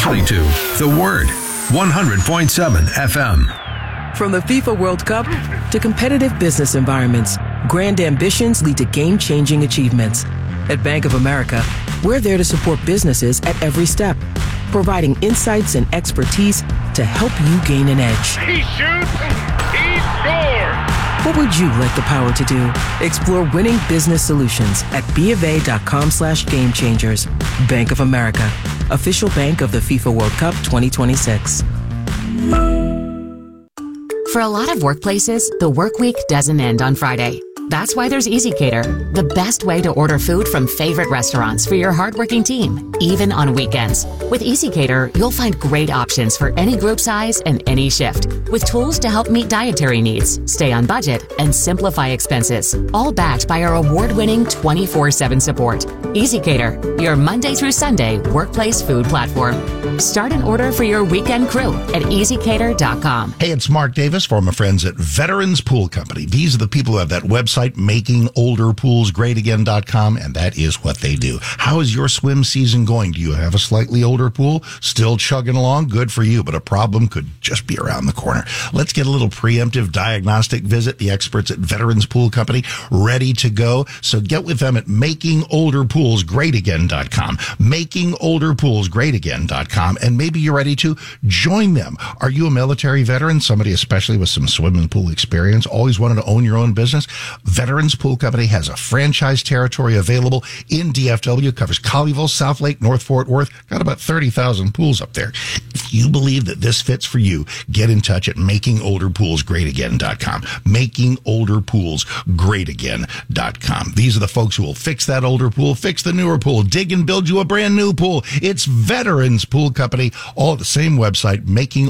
listening to The Word, 100.7 FM. From the FIFA World Cup to competitive business environments, grand ambitions lead to game-changing achievements. At Bank of America, we're there to support businesses at every step, providing insights and expertise to help you gain an edge. He shoots, he scores! What would you like the power to do? Explore winning business solutions at BofA.com/gamechangers. Bank of America, official bank of the FIFA World Cup 2026. For a lot of workplaces, the work week doesn't end on Friday. That's why there's EasyCater, the best way to order food from favorite restaurants for your hardworking team, even on weekends. With EasyCater, you'll find great options for any group size and any shift, with tools to help meet dietary needs, stay on budget, and simplify expenses, all backed by our award-winning 24/7 support. EasyCater, your Monday through Sunday workplace food platform. Start an order for your weekend crew at EasyCater.com. Hey, it's Mark Davis from my friends at Veterans Pool Company. These are the people who have that website, MakingOlderPoolsGreatAgain.com, and that is what they do. How is your swim season going? Do you have a slightly older pool? Still chugging along? Good for you, but a problem could just be around the corner. Let's get a little preemptive diagnostic visit. The experts at Veterans Pool Company ready to go. So get with them at MakingOlderPoolsGreatAgain.com, MakingOlderPoolsGreatAgain.com, and maybe you're ready to join them. Are you a military veteran? Somebody especially with some swimming pool experience? Always wanted to own your own business? Veterans Pool Company has a franchise territory available in DFW, covers Colleyville, South Lake, North Fort Worth, got about 30,000 pools up there. If you believe that this fits for you, get in touch at MakingOlderPoolsGreatAgain.com, MakingOlderPoolsGreatAgain.com. These are the folks who will fix that older pool, fix the newer pool, dig and build you a brand new pool. It's Veterans Pool Company, all at the same website,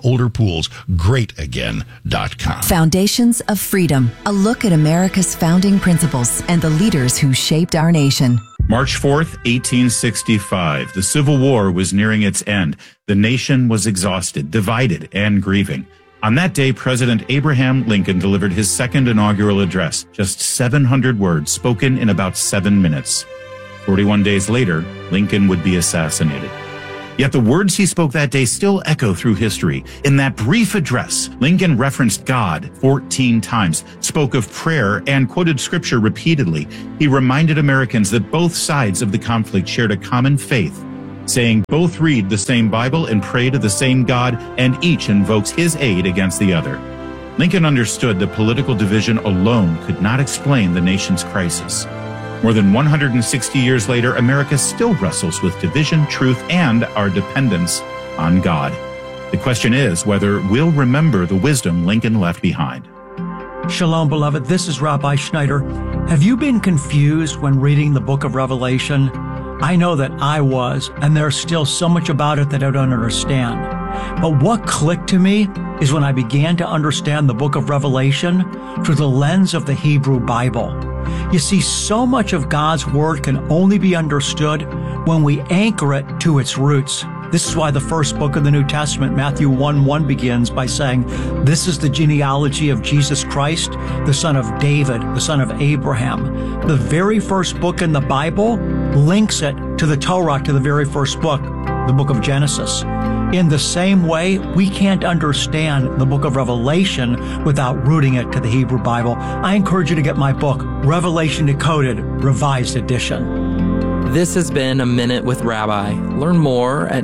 MakingOlderPoolsGreatAgain.com. Foundations of Freedom, a look at America's founding principles and the leaders who shaped our nation. March 4th, 1865. The Civil War was nearing its end. The nation was exhausted, divided, and grieving. On that day, President Abraham Lincoln delivered his second inaugural address, just 700 words spoken in about 7 minutes. 41 days later, Lincoln would be assassinated. Yet the words he spoke that day still echo through history. In that brief address, Lincoln referenced God 14 times, spoke of prayer, and quoted scripture repeatedly. He reminded Americans that both sides of the conflict shared a common faith, saying both read the same Bible and pray to the same God, and each invokes his aid against the other. Lincoln understood that political division alone could not explain the nation's crisis. More than 160 years later, America still wrestles with division, truth, and our dependence on God. The question is whether we'll remember the wisdom Lincoln left behind. Shalom, beloved. This is Rabbi Schneider. Have you been confused when reading the book of Revelation? I know that I was, and there's still so much about it that I don't understand. But what clicked to me is when I began to understand the book of Revelation through the lens of the Hebrew Bible. You see, so much of God's Word can only be understood when we anchor it to its roots. This is why the first book of the New Testament, Matthew 1:1, begins by saying, "This is the genealogy of Jesus Christ, the son of David, the son of Abraham." The very first book in the Bible links it to the Torah, to the very first book, the book of Genesis. In the same way, we can't understand the book of Revelation without rooting it to the Hebrew Bible. I encourage you to get my book, Revelation Decoded, Revised Edition. This has been A Minute with Rabbi. Learn more at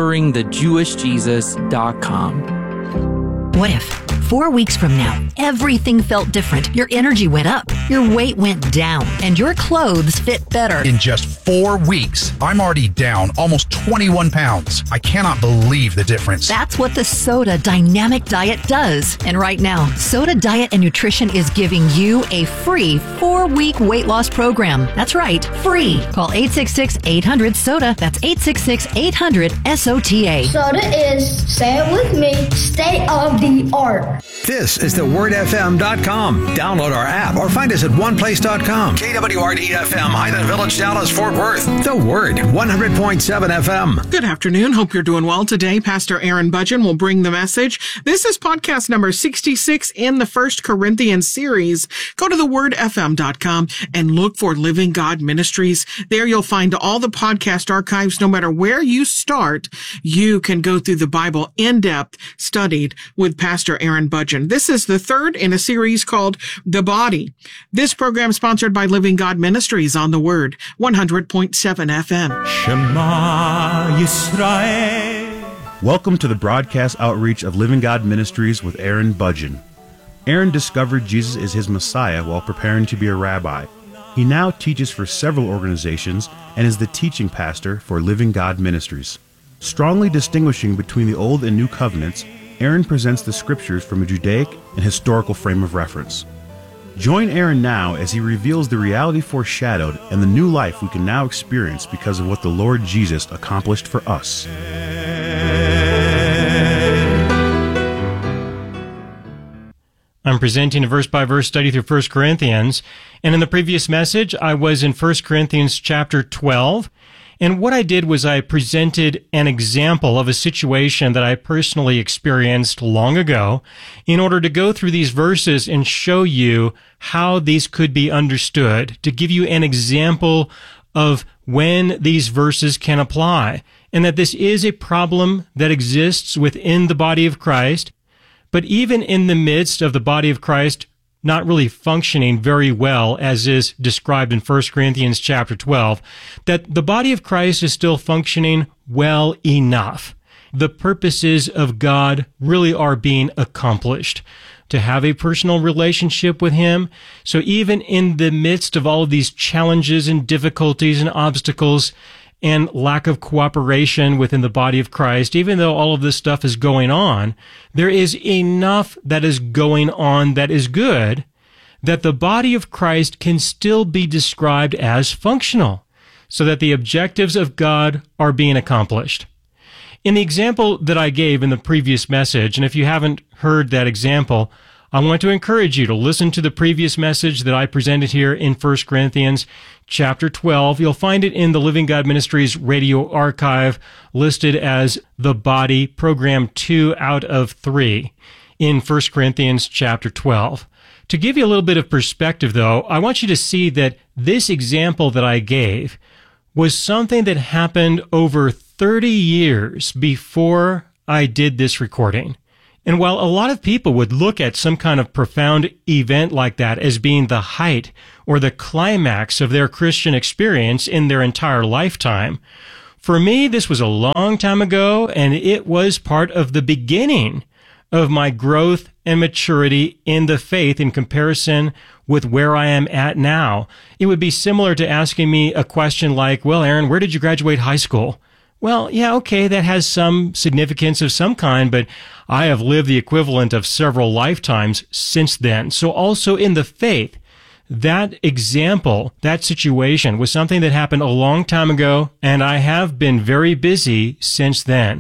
discoveringthejewishjesus.com. What if 4 weeks from now, everything felt different, your energy went up, your weight went down, and your clothes fit better? In just 4 weeks, I'm already down almost 21 pounds. I cannot believe the difference. That's what the Soda Dynamic Diet does. And right now, Soda Diet and Nutrition is giving you a free 4-week weight loss program. That's right, free. Call 866-800-SODA. That's 866-800-SOTA. Soda is, say it with me, state of the art. This is thewordfm.com. Download our app or find us visit oneplace.com. KWRD-FM, Highland Village, Dallas, Fort Worth. The Word, 100.7 FM. Good afternoon. Hope you're doing well today. Pastor Aaron Budgen will bring the message. This is podcast number 66 in the 1 Corinthians series. Go to thewordfm.com and look for Living God Ministries. There you'll find all the podcast archives. No matter where you start, you can go through the Bible in-depth studied with Pastor Aaron Budgen. This is the third in a series called The Body. This program sponsored by Living God Ministries on the Word, 100.7 FM. Shema Yisrael. Welcome to the broadcast outreach of Living God Ministries with Aaron Budgen. Aaron discovered Jesus is his Messiah while preparing to be a rabbi. He now teaches for several organizations and is the teaching pastor for Living God Ministries. Strongly distinguishing between the Old and New Covenants, Aaron presents the scriptures from a Judaic and historical frame of reference. Join Aaron now as he reveals the reality foreshadowed and the new life we can now experience because of what the Lord Jesus accomplished for us. I'm presenting a verse-by-verse study through 1 Corinthians, and in the previous message, I was in 1 Corinthians chapter 12, and what I did was I presented an example of a situation that I personally experienced long ago in order to go through these verses and show you how these could be understood, to give you an example of when these verses can apply, and that this is a problem that exists within the body of Christ, but even in the midst of the body of Christ not really functioning very well, as is described in 1 Corinthians chapter 12, that the body of Christ is still functioning well enough. The purposes of God really are being accomplished. To have a personal relationship with Him. So even in the midst of all of these challenges and difficulties and obstacles and lack of cooperation within the body of Christ, even though all of this stuff is going on, there is enough that is going on that is good, that the body of Christ can still be described as functional, so that the objectives of God are being accomplished. In the example that I gave in the previous message, and if you haven't heard that example, I want to encourage you to listen to the previous message that I presented here in 1 Corinthians chapter 12. You'll find it in the Living God Ministries radio archive, listed as The Body, program 2 out of 3 in 1 Corinthians chapter 12. To give you a little bit of perspective, though, I want you to see that this example that I gave was something that happened over 30 years before I did this recording. And while a lot of people would look at some kind of profound event like that as being the height or the climax of their Christian experience in their entire lifetime, for me, this was a long time ago, and it was part of the beginning of my growth and maturity in the faith in comparison with where I am at now. It would be similar to asking me a question like, well, Aaron, where did you graduate high school? Well, yeah, okay, that has some significance of some kind, but I have lived the equivalent of several lifetimes since then. So also in the faith, that example, that situation was something that happened a long time ago, and I have been very busy since then.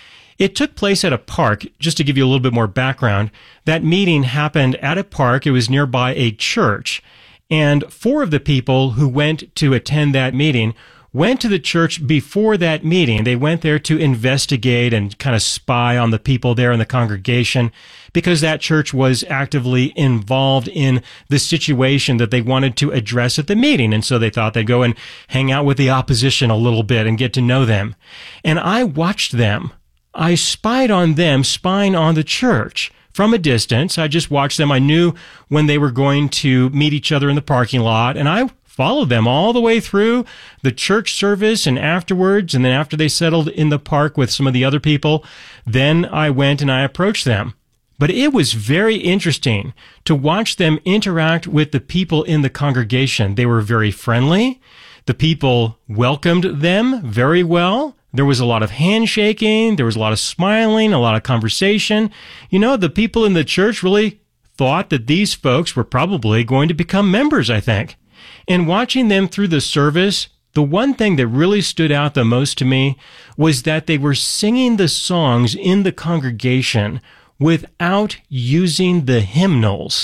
It took place at a park. Just to give you a little bit more background, that meeting happened at a park. It was nearby a church, and 4 of the people who went to attend that meeting went to the church before that meeting. They went there to investigate and kind of spy on the people there in the congregation, because that church was actively involved in the situation that they wanted to address at the meeting. And so they thought they'd go and hang out with the opposition a little bit and get to know them. And I watched them. I spied on them, spying on the church. From a distance, I just watched them. I knew when they were going to meet each other in the parking lot, and I followed them all the way through the church service and afterwards, and then after they settled in the park with some of the other people, then I went and I approached them. But it was very interesting to watch them interact with the people in the congregation. They were very friendly. The people welcomed them very well. There was a lot of handshaking. There was a lot of smiling, a lot of conversation. You know, the people in the church really thought that these folks were probably going to become members, I think. And watching them through the service, the one thing that really stood out the most to me was that they were singing the songs in the congregation without using the hymnals.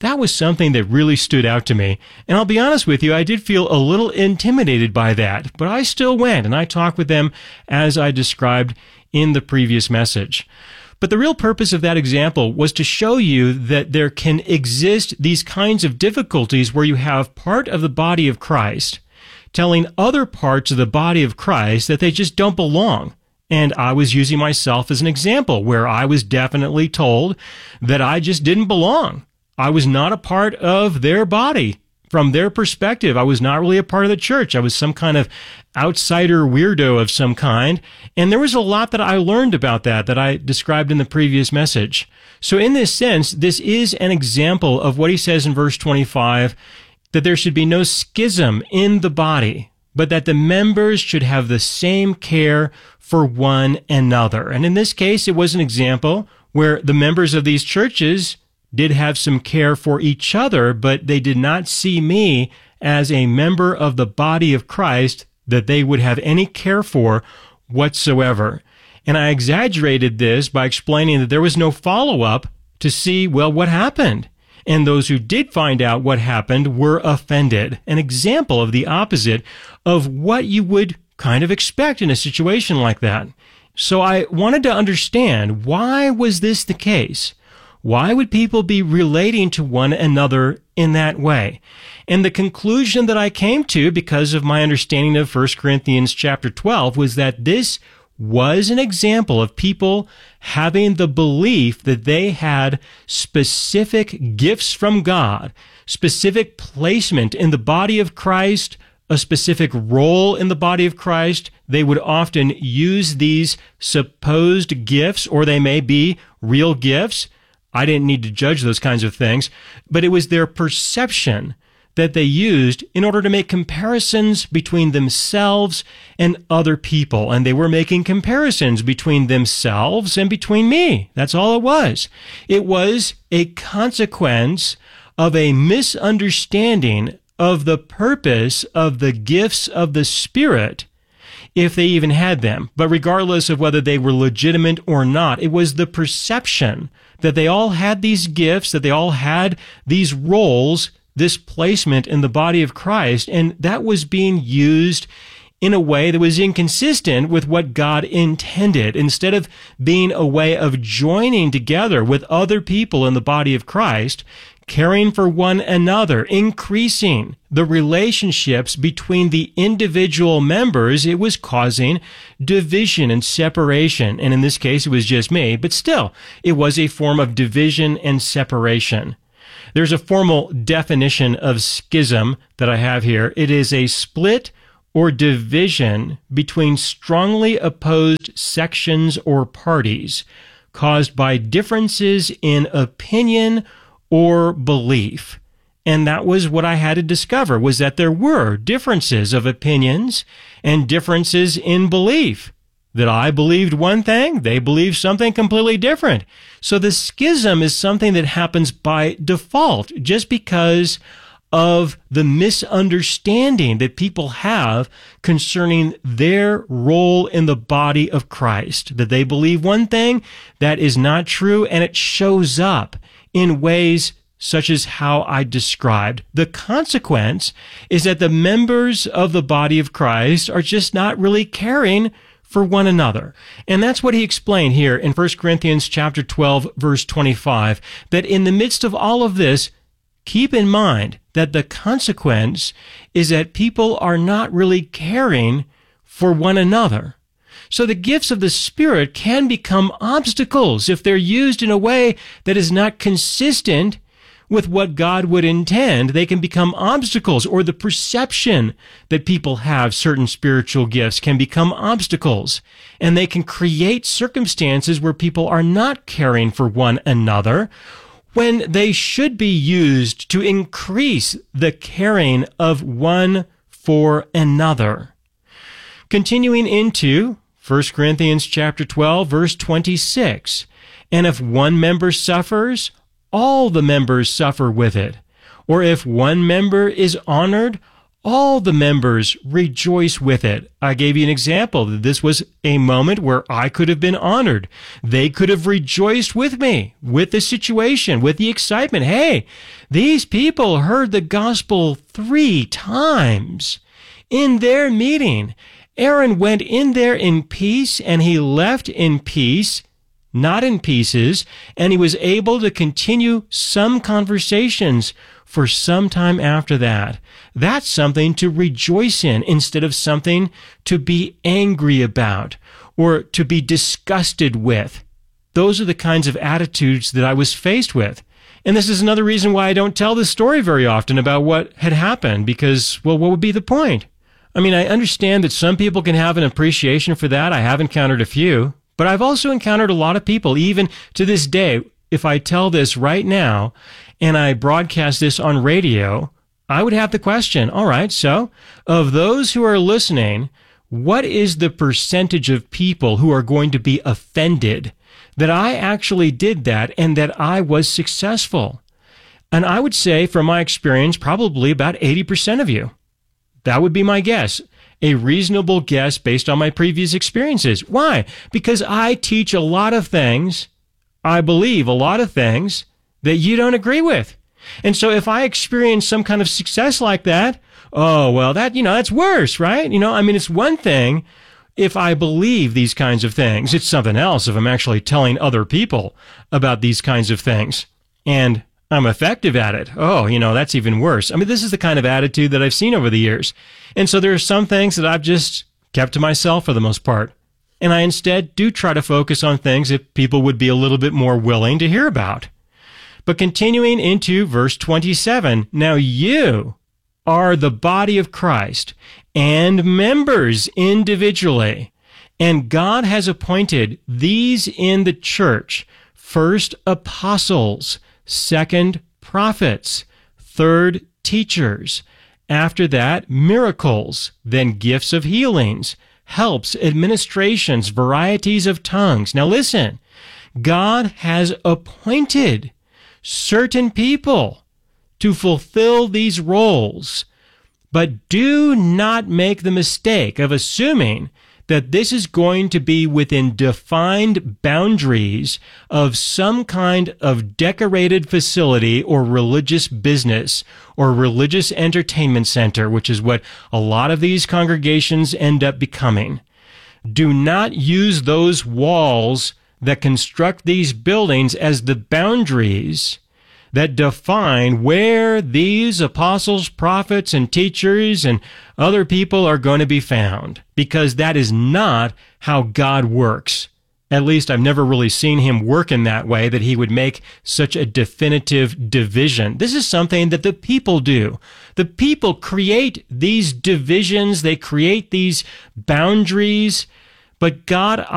That was something that really stood out to me. And I'll be honest with you, I did feel a little intimidated by that, but I still went and I talked with them as I described in the previous message. But the real purpose of that example was to show you that there can exist these kinds of difficulties where you have part of the body of Christ telling other parts of the body of Christ that they just don't belong. And I was using myself as an example where I was definitely told that I just didn't belong. I was not a part of their body. From their perspective, I was not really a part of the church. I was some kind of outsider weirdo of some kind. And there was a lot that I learned about that I described in the previous message. So in this sense, this is an example of what he says in verse 25, that there should be no schism in the body, but that the members should have the same care for one another. And in this case, it was an example where the members of these churches did have some care for each other, but they did not see me as a member of the body of Christ that they would have any care for whatsoever. And I exaggerated this by explaining that there was no follow-up to see, well, what happened? And those who did find out what happened were offended. An example of the opposite of what you would kind of expect in a situation like that. So I wanted to understand, why was this the case? Why would people be relating to one another in that way? And the conclusion that I came to, because of my understanding of 1 Corinthians chapter 12, was that this was an example of people having the belief that they had specific gifts from God, specific placement in the body of Christ, a specific role in the body of Christ. They would often use these supposed gifts, or they may be real gifts. I didn't need to judge those kinds of things, but it was their perception that they used in order to make comparisons between themselves and other people. And they were making comparisons between themselves and between me. That's all it was. It was a consequence of a misunderstanding of the purpose of the gifts of the Spirit, if they even had them. But regardless of whether they were legitimate or not, it was the perception that they all had these gifts, that they all had these roles, this placement in the body of Christ, and that was being used in a way that was inconsistent with what God intended. Instead of being a way of joining together with other people in the body of Christ, caring for one another, increasing the relationships between the individual members, it was causing division and separation. And in this case, it was just me, but still, it was a form of division and separation. There's a formal definition of schism that I have here. It is a split or division between strongly opposed sections or parties caused by differences in opinion or belief. And that was what I had to discover, was that there were differences of opinions and differences in belief. That I believed one thing, they believed something completely different. So the schism is something that happens by default, just because of the misunderstanding that people have concerning their role in the body of Christ. That they believe one thing that is not true, and it shows up in ways such as how I described. The consequence is that the members of the body of Christ are just not really caring for one another. And that's what he explained here in 1 Corinthians chapter 12, verse 25, that in the midst of all of this, keep in mind that the consequence is that people are not really caring for one another. So the gifts of the Spirit can become obstacles if they're used in a way that is not consistent with what God would intend. They can become obstacles, or the perception that people have certain spiritual gifts can become obstacles. And they can create circumstances where people are not caring for one another, when they should be used to increase the caring of one for another. Continuing into 1 Corinthians chapter 12, verse 26. And if one member suffers, all the members suffer with it. Or if one member is honored, all the members rejoice with it. I gave you an example that this was a moment where I could have been honored. They could have rejoiced with me, with the situation, with the excitement. Hey, these people heard the gospel 3 times in their meeting. Aaron went in there in peace, and he left in peace, not in pieces, and he was able to continue some conversations for some time after that. That's something to rejoice in instead of something to be angry about or to be disgusted with. Those are the kinds of attitudes that I was faced with. And this is another reason why I don't tell this story very often about what had happened, because, well, what would be the point? I mean, I understand that some people can have an appreciation for that. I have encountered a few, but I've also encountered a lot of people, even to this day. If I tell this right now and I broadcast this on radio, I would have the question, all right, so of those who are listening, what is the percentage of people who are going to be offended that I actually did that and that I was successful? And I would say, from my experience, probably about 80% of you. That would be my guess. A reasonable guess based on my previous experiences. Why? Because I teach a lot of things, I believe a lot of things that you don't agree with. And so if I experience some kind of success like that, oh, well, that's worse, right? It's one thing if I believe these kinds of things. It's something else if I'm actually telling other people about these kinds of things and I'm effective at it. Oh, that's even worse. This is the kind of attitude that I've seen over the years. And so there are some things that I've just kept to myself for the most part. And I instead do try to focus on things that people would be a little bit more willing to hear about. But continuing into verse 27, now you are the body of Christ and members individually. And God has appointed these in the church, first apostles, second prophets, third teachers. After that, miracles, then gifts of healings, helps, administrations, varieties of tongues. Now listen, God has appointed certain people to fulfill these roles, but do not make the mistake of assuming that this is going to be within defined boundaries of some kind of decorated facility or religious business or religious entertainment center, which is what a lot of these congregations end up becoming. Do not use those walls that construct these buildings as the boundaries that define where these apostles, prophets, and teachers and other people are going to be found, because that is not how God works. At least I've never really seen him work in that way, that he would make such a definitive division. This is something that the people do. The people create these divisions, they create these boundaries, but God